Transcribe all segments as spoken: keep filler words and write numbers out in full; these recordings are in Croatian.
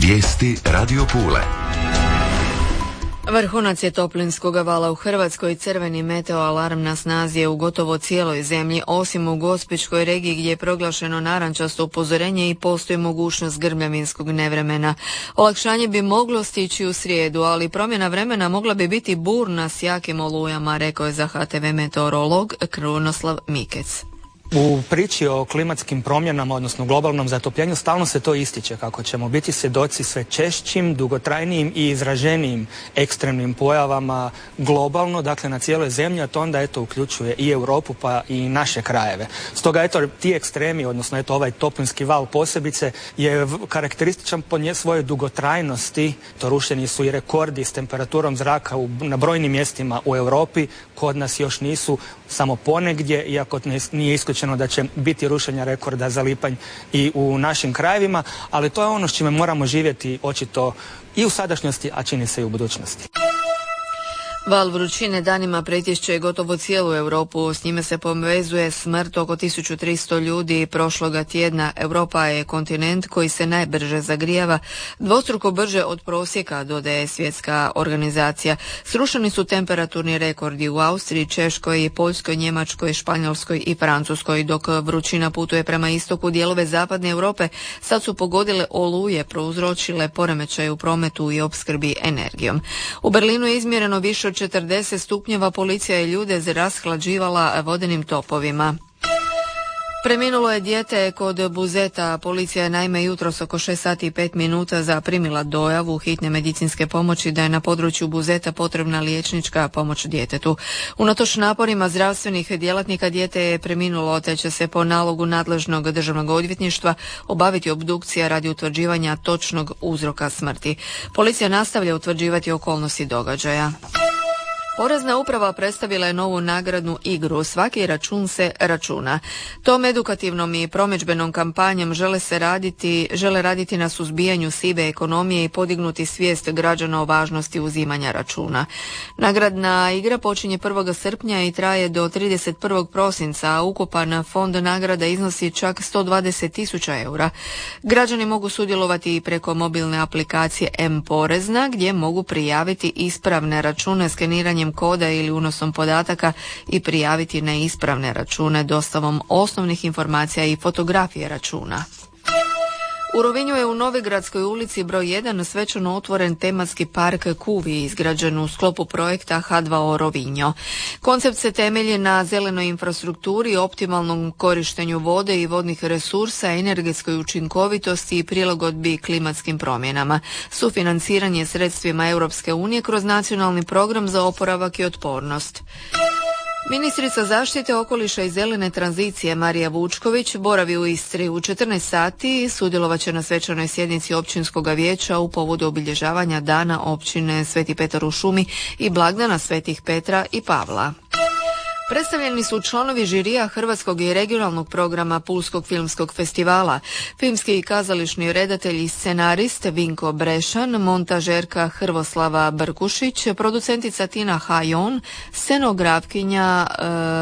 Vijesti Radio Pule. Vrhunac je toplinskog vala u Hrvatskoj. Crveni meteo alarm na snazi je u gotovo cijeloj zemlji, osim u Gospićkoj regiji gdje je proglašeno narančasto upozorenje i postoji mogućnost grmljavinskog nevremena. Olakšanje bi moglo stići u srijedu, ali promjena vremena mogla bi biti burna s jakim olujama, rekao je za H T V meteorolog Krunoslav Mikec. U priči o klimatskim promjenama, odnosno globalnom zatopljenju, stalno se to ističe kako ćemo biti svjedoci sve češćim, dugotrajnijim i izraženijim ekstremnim pojavama globalno, dakle na cijeloj zemlji, a to onda eto uključuje i Europu pa i naše krajeve. Stoga eto ti ekstremi, odnosno eto ovaj toplinski val posebice je karakterističan po nje svojoj dugotrajnosti. To rušeni su i rekordi s temperaturom zraka u, na brojnim mjestima u Europi, kod nas još nisu, samo ponegdje, iako nije isključeno da će biti rušenja rekorda za lipanj i u našim krajevima, ali to je ono s čime moramo živjeti očito i u sadašnjosti, a čini se i u budućnosti. Val vrućine danima pretješće gotovo cijelu Europu, s njime se povezuje smrt oko tisuću tristo ljudi prošloga tjedna. Europa je kontinent koji se najbrže zagrijava, dvostruko brže od prosjeka, dodaje svjetska organizacija. Srušeni su temperaturni rekordi u Austriji, Češkoj, Poljskoj, Njemačkoj, Španjolskoj i Francuskoj. Dok vrućina putuje prema istoku, dijelove zapadne Europe sad su pogodile oluje, prouzročile poremećaj u prometu i opskrbi energijom. U Berlinu je izmjereno više od četrdeset stupnjeva, policija je ljude rashlađivala vodenim topovima. Preminulo je dijete kod Buzeta. Policija je naime jutros oko šest sati i pet minuta zaprimila dojavu hitne medicinske pomoći da je na području Buzeta potrebna liječnička pomoć djetetu. Unatoč naporima zdravstvenih djelatnika dijete je preminulo, te će se po nalogu nadležnog državnog odvjetništva obaviti obdukcija radi utvrđivanja točnog uzroka smrti. Policija nastavlja utvrđivati okolnosti događaja. Porezna uprava predstavila je novu nagradnu igru Svaki račun se računa. Tom edukativnom i promidžbenom kampanjom žele se raditi, žele raditi na suzbijanju sive ekonomije i podignuti svijest građana o važnosti uzimanja računa. Nagradna igra počinje prvog srpnja i traje do trideset prvog prosinca, a ukupan fond nagrada iznosi čak sto dvadeset tisuća eura. Građani mogu sudjelovati i preko mobilne aplikacije M-Porezna, gdje mogu prijaviti ispravne račune skeniranjem koda ili unosom podataka i prijaviti neispravne račune dostavom osnovnih informacija i fotografije računa. U Rovinju je u Novigradskoj ulici broj jedan svečano otvoren tematski park Kuvi, izgrađen u sklopu projekta H dva O Rovinjo. Koncept se temelji na zelenoj infrastrukturi, optimalnom korištenju vode i vodnih resursa, energetskoj učinkovitosti i prilagodbi klimatskim promjenama. Sufinanciranje sredstvima Europske unije kroz nacionalni program za oporavak i otpornost. Ministrica zaštite okoliša i zelene tranzicije Marija Vučković boravi u Istri. U četrnaest sati sudjelovat će na svečanoj sjednici općinskog vijeća u povodu obilježavanja dana općine Sveti Petar u Šumi i blagdana Svetih Petra i Pavla. Predstavljeni su članovi žirija hrvatskog i regionalnog programa Pulskog filmskog festivala. Filmski i kazališni redatelj i scenarist Vinko Brešan, montažerka Hrvoslava Brkušić, producentica Tina Hajon, scenografkinja e,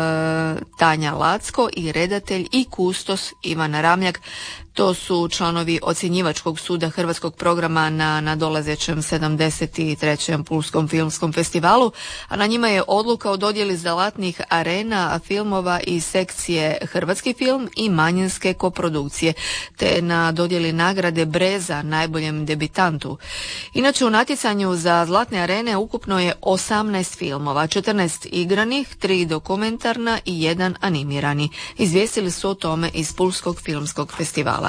Tanja Lacko i redatelj i kustos Ivan Ramljak. To su članovi ocjenjivačkog suda hrvatskog programa na nadolazećem sedamdeset trećem Pulskom filmskom festivalu, a na njima je odluka o dodjeli zlatnih arena filmova iz sekcije Hrvatski film i manjinske koprodukcije, te na dodjeli nagrade Breza najboljem debitantu. Inače, u natjecanju za zlatne arene ukupno je osamnaest filmova, četrnaest igranih, tri dokumentarna i jedan animirani. Izvijestili su o tome iz Pulskog filmskog festivala.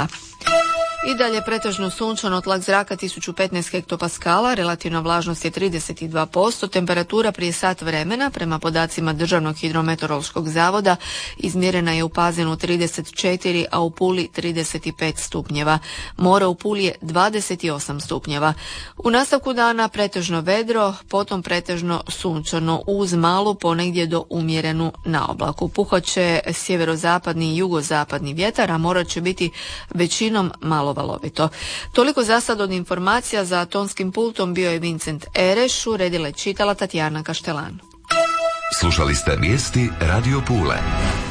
I dalje pretežno sunčano, tlak zraka tisuću petnaest hektopaskala, relativna vlažnost je trideset dva posto, temperatura prije sat vremena prema podacima Državnog hidrometeorološkog zavoda izmjerena je u Pazinu trideset četiri, a u Puli trideset pet stupnjeva. More u Puli je dvadeset osam stupnjeva. U nastavku dana pretežno vedro, potom pretežno sunčano uz malu ponegdje do umjerenu naoblaku. Puhat će sjeverozapadni i jugozapadni vjetar, a morat će biti većinom malo valovito. Toliko za sad od informacija. Za tonskim pultom bio je Vincent Ereš, uredila je čitala Tatjana Kaštelan. Slušali ste vijesti Radio Pule.